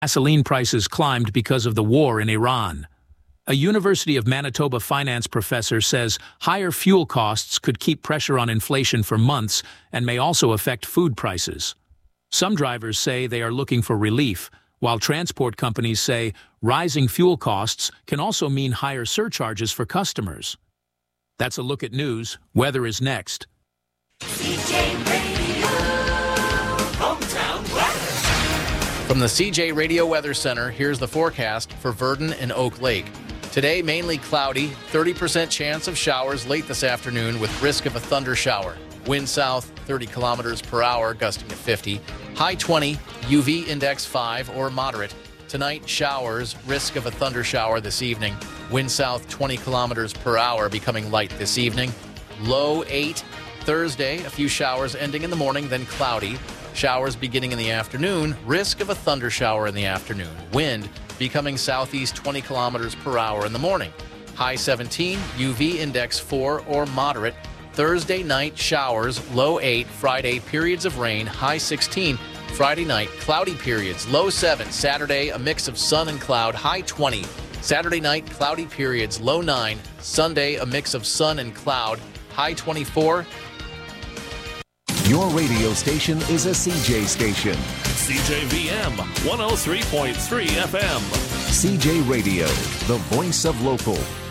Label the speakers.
Speaker 1: Gasoline prices climbed because of the war in Iran. A University of Manitoba finance professor says higher fuel costs could keep pressure on inflation for months and may also affect food prices. Some drivers say they are looking for relief, while transport companies say rising fuel costs can also mean higher surcharges for customers. That's a look at news. Weather is next.
Speaker 2: CJ Radio, hometown weather.
Speaker 3: From the CJ Radio Weather Center, here's the forecast for Virden and Oak Lake. Today, mainly cloudy, 30% chance of showers late this afternoon with risk of a thunder shower. Wind south, 30 kilometers per hour, gusting to 50. High 20, UV index 5 or moderate. Tonight, showers, risk of a thunder shower this evening. Wind south, 20 kilometers per hour, becoming light this evening. Low 8. Thursday, a few showers ending in the morning, then cloudy. Showers beginning in the afternoon. Risk of a thunder shower in the afternoon. Wind becoming southeast 20 kilometers per hour in the morning. High 17, UV index 4 or moderate. Thursday night, showers, low 8. Friday, periods of rain, high 16. Friday night, cloudy periods, low 7. Saturday, a mix of sun and cloud, high 20. Saturday night, cloudy periods, low 9. Sunday, a mix of sun and cloud, high 24.
Speaker 4: Your radio station is a CJ station.
Speaker 5: CJVM 103.3 FM.
Speaker 4: CJ Radio, the voice of local.